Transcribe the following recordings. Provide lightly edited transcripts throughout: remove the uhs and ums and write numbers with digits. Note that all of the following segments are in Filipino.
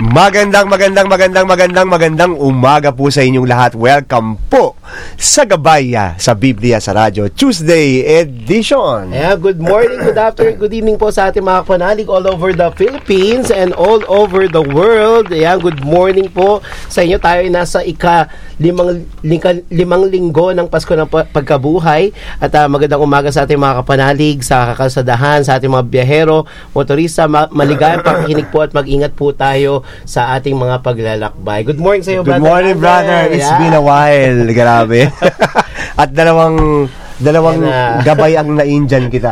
Magandang umaga po sa inyong lahat. Welcome po sa Gabay sa Biblia sa Radyo Tuesday edition. Good morning, good afternoon, good evening po sa ating mga kapanalig all over the Philippines and all over the world. Good morning po sa inyo. Tayo ay nasa limang linggo ng Pasko ng Pagkabuhay. At magandang umaga sa ating mga kapanalig, sa kakalsadahan, sa ating mga biyahero, motorista. Maligayang pakikinig po at mag-ingat po tayo sa ating mga paglalakbay. Good morning sa iyo, brother. Good morning, brother. It's been a while. Grabe. At dalawang gabay ang na-Indian kita.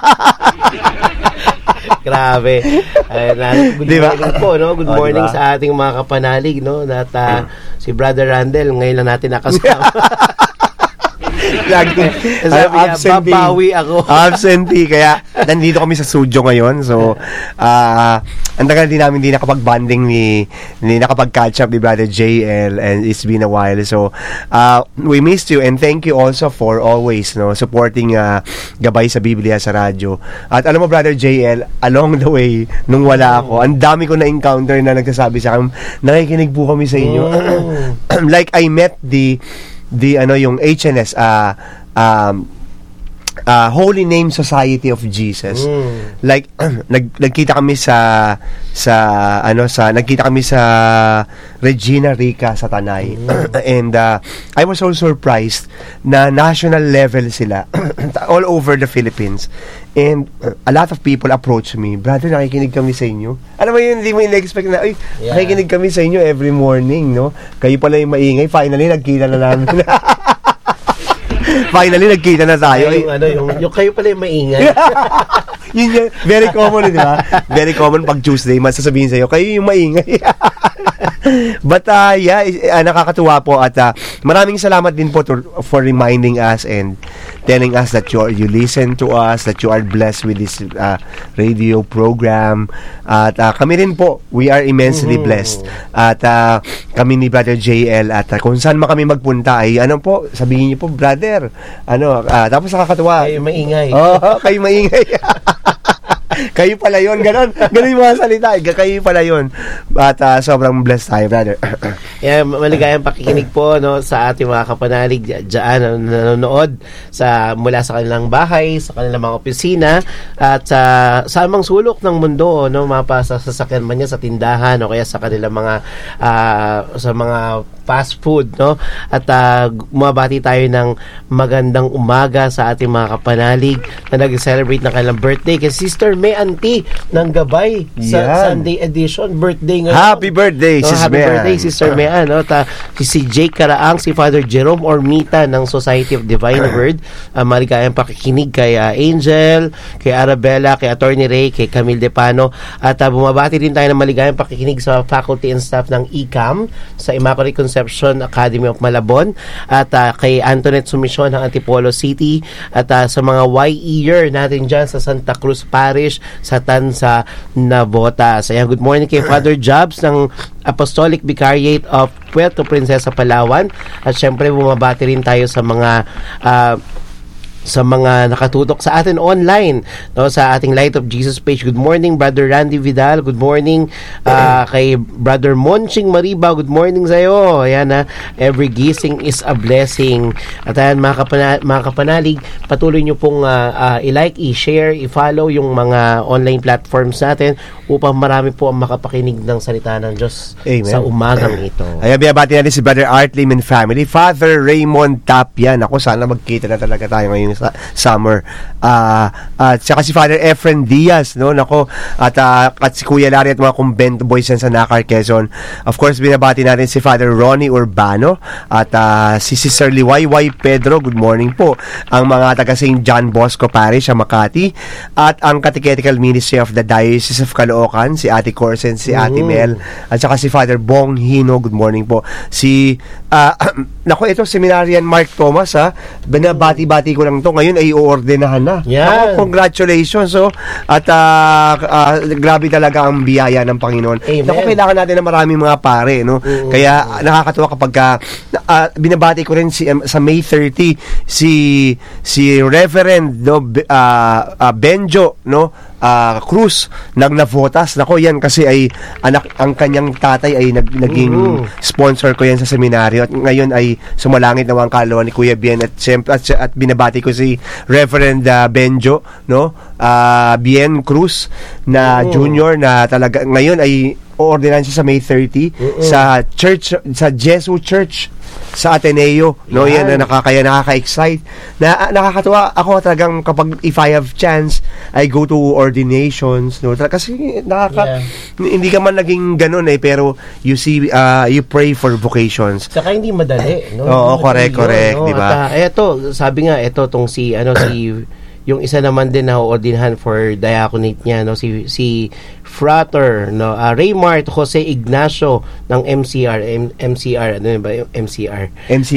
Grabe. Good morning po, no? Good morning sa ating mga kapanalig, no? At si Brother Randel, ngayon lang natin nakasama. Absentee. Babawi ako. Absentee. Kaya nandito kami sa studio ngayon. So, ang tagal din namin nakapag-bonding ni nakapag-catch up ni Brother JL, and it's been a while. So, we missed you, and thank you also for always supporting Gabay sa Biblia sa radyo. At alam mo, Brother JL, along the way, nung wala ako, ang dami ko na-encounter na nagsasabi sa akin, nakikinig po kami sa inyo. Like, I met yung HNS, Holy Name Society of Jesus. Like nagkita kami sa Regina Rica sa Tanay. And I was so surprised na national level sila all over the Philippines. And a lot of people approach me, brother, nakikinig kami sa inyo. Alam mo yun, hindi mo in-expect na, nakikinig kami sa inyo every morning, no? Kayo pala yung maingay. Finally, nagkita na namin. Finally, nagkita na tayo. Yung kayo pala yung maingay. Yun, very common, di ba? Very common pag Tuesday, masasabihin sa'yo, kayo yung maingay. But, nakakatuwa po at maraming salamat din po for reminding us and telling us that you listen to us, that you are blessed with this radio program. At kami rin po, we are immensely blessed. At kami ni Brother JL at kung saan kami magpunta ay sabihin niyo po, brother, tapos nakakatuwa. Kayo maingay. Kayo maingay. Kayo pala yun, ganon yung mga salita, kayo pala yun. At sobrang blessed tayo, brother. Maligayang pakikinig po, no, sa ating mga kapanalig dyan nanonood mula sa kanilang bahay, sa kanilang mga opisina, at sa amang sulok ng mundo, no, mapasa sa sasakyan man niya, sa tindahan, o kaya sa kanilang mga sa mga fast food, no? At bumabati tayo ng magandang umaga sa ating mga kapanalig na nag-celebrate ng kanilang birthday kay Sister May Auntie ng Gabay sa Sunday edition. Birthday ngayon. Happy birthday, Sister May. Happy birthday, Sister May, no? Si Jake Karaang, si Father Jerome Ormita ng Society of Divine Word. Maligayang pakikinig kay Angel, kay Arabella, kay Attorney Ray, kay Camille Depano. At bumabati din tayo ng maligayang pakikinig sa faculty and staff ng ICAM, sa Immaculate Conception Academy of Malabon, at kay Antoinette Sumission ng Antipolo City, at sa mga YE-er natin dyan sa Santa Cruz Parish, sa Tansa, Navotas. Good morning kay Father Jobs ng Apostolic Vicariate of Puerto Princesa, Palawan. At syempre bumabati rin tayo sa mga nakatutok sa atin online, no, sa ating Light of Jesus page. Good morning, Brother Randy Vidal. Good morning kay Brother Monching Mariba. Good morning sa iyo. Ayan, every gising is a blessing. At ayan, mga kapanalig, patuloy nyo pong i-like, i-share, i-follow yung mga online platforms natin upang marami po ang makapakinig ng salita ng Diyos. Amen. Sa umagang ito. Ayan, binabati natin si Brother Art Lim and family. Father Raymond Tapian. Ako, sana magkita na talaga tayo ngayon sa summer. At saka si Father Efren Diaz, no? Nako, at si Kuya Larry at mga convent boys yan sa Nacar, Quezon. Of course, binabati natin si Father Ronnie Urbano at si Sister Liwayway Pedro. Good morning po. Ang mga taga St. John Bosco Parish sa Makati, at ang Catechetical Ministry of the Diocese of Caloocan, si Ate Corsen, si Ate Mel, at saka si Father Bong Hino. Good morning po. Nako, ito Seminarian Mark Thomas, binabati-bati ko lang to. Ngayon ay uordenahan na. Ako, congratulations. So, at grabe talaga ang biyaya ng Panginoon. Naku, kailangan natin ng maraming mga pare, no? Kaya nakakatuwa kapag binabati ko rin sa May 30 si Reverend, no, Benjo, no, Cruz ng Navotas. Nako, yan kasi ay ang kanyang tatay ay naging sponsor ko yan sa seminaryo at ngayon ay sumalangit naman ang kaluluwa ni Kuya Bien at siyempre at binabati ko si Reverend Benjo, no? Bien Cruz na junior na talaga ngayon ay oordinan siya sa May 30 sa church, sa Jesu Church sa Ateneo, no? Yan na nakaka-excite. Nakakatuwa ako talagang kapag if I have chance, I go to ordinations, no? Kasi hindi ka man naging ganun pero you see, you pray for vocations. Saka hindi madali, no? Oo, correct, no? di ba? At eto, sabi nga, tong si yung isa naman din na ordinahan for diaconate niya, no, si Frater, no, Raymart Jose Ignacio ng MCR, ano ba yung MCR?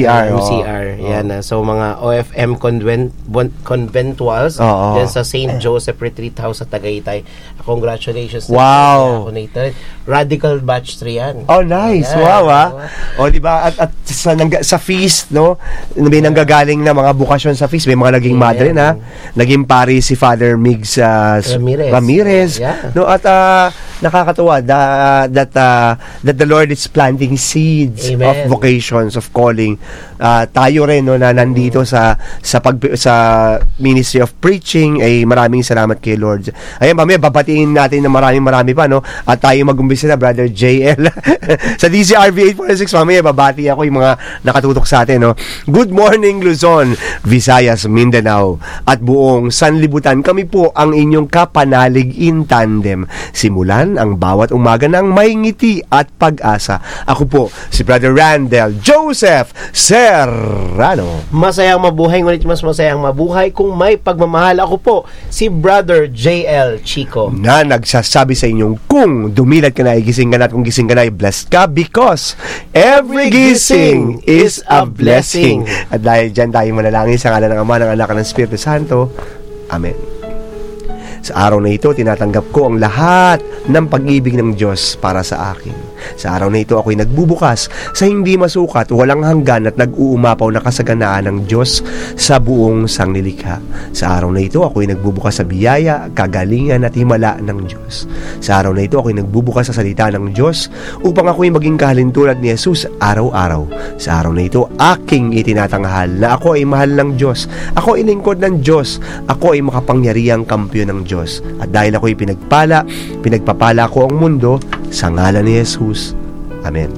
Yan. So mga OFM conventuals yan sa St. Joseph Retreat House sa Tagaytay. Congratulations. Wow. Radical batch 3 yan. Oh, nice. Wow. O, di ba? At sa feast, no, may nanggagaling na mga bukasyon sa feast. May mga naging madre na. Naging pari si Father Migs Ramirez. No, at nakakatuwa that the Lord is planting seeds of vocations, of calling. Tayo rin, no, na nandito sa ministry of preaching, ay maraming salamat kay Lord. Ayan, mamaya babatiin natin na marami pa, no, at tayo mag-umpisa na, Brother JL sa DCRV 846. Mamaya babati ako yung mga nakatutok sa atin, no. Good morning Luzon, Visayas, Mindanao at buong sanlibutan. Kami po ang inyong kapanalig in tandem. Simulan ang bawat umaga ng may ngiti at pag-asa. Ako po si Brother Randel Joseph Serrano. Masayang mabuhay, ngunit mas masayang mabuhay kung may pagmamahal. Ako po si Brother JL Chico na nagsasabi sa inyong kung dumilat ka na, gising ka na, at kung gising ka na, blessed ka because every gising is a blessing. At dahil dyan tayo manalangin sa ngalan ng Ama, ng Anak, ng Espiritu Santo. Amen. Sa araw na ito, tinatanggap ko ang lahat ng pag-ibig ng Diyos para sa akin. Sa araw na ito, ako'y nagbubukas sa hindi masukat, walang hanggan at nag-uumapaw na kasaganaan ng Diyos sa buong sanglilikha. Sa araw na ito, ako'y nagbubukas sa biyaya, kagalingan at himala ng Diyos. Sa araw na ito, ako'y nagbubukas sa salita ng Diyos upang ako'y maging kahalintulad ni Jesus araw-araw. Sa araw na ito, aking itinatanghal na ako ay mahal ng Diyos. Ako ay lingkod ng Diyos. Ako ay makapangyarihang kampiyon ng Diyos. At dahil ako'y pinagpapala ko ang mundo sa ngalan ni Jesus. Amen.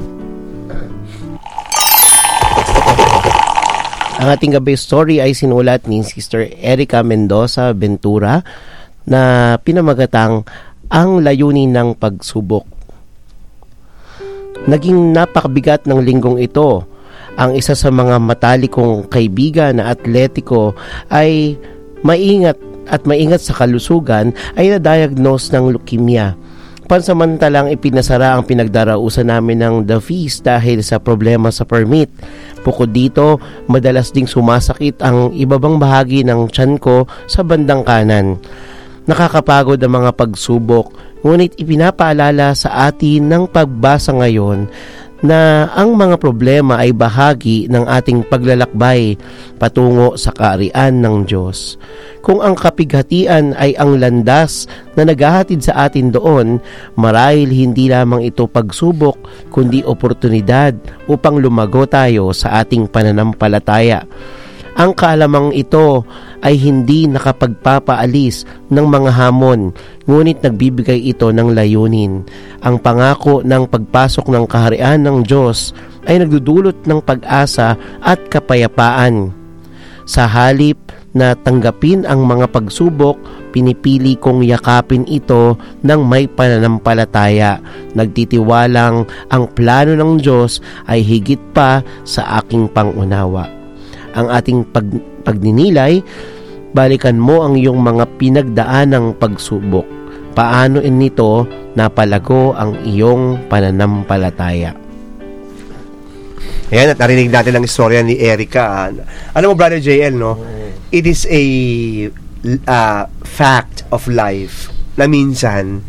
Ang ating gabi story ay sinulat ni Sister Erica Mendoza Ventura na pinamagatang Ang Layunin ng Pagsubok. Naging napakabigat ng linggong ito. Ang isa sa mga matalikong kaibigan na atletiko ay maingat sa kalusugan ay na-diagnose ng leukemia. Pansamantalang ipinasara ang pinagdarausan namin ng The Feast dahil sa problema sa permit. Bukod dito, madalas ding sumasakit ang ibabang bahagi ng tiyan ko sa bandang kanan. Nakakapagod ang mga pagsubok, ngunit ipinapaalala sa atin ng pagbasa ngayon na ang mga problema ay bahagi ng ating paglalakbay patungo sa kaharian ng Diyos. Kung ang kapighatian ay ang landas na naghahatid sa atin doon, marahil hindi lamang ito pagsubok, kundi oportunidad upang lumago tayo sa ating pananampalataya. Ang kaalamang ito ay hindi nakapagpapaalis ng mga hamon, ngunit nagbibigay ito ng layunin. Ang pangako ng pagpasok ng kaharian ng Diyos ay nagdudulot ng pag-asa at kapayapaan. Sa halip na tanggapin ang mga pagsubok, pinipili kong yakapin ito ng may pananampalataya, nagtitiwalang ang plano ng Diyos ay higit pa sa aking pangunawa. Ang ating pagninilay, balikan mo ang iyong mga pinagdaanang pagsubok. Paano nito napalago ang iyong pananampalataya? Ayan, at narinig natin ang istorya ni Erica. Alam mo, Brother JL, no? It is a fact of life na minsan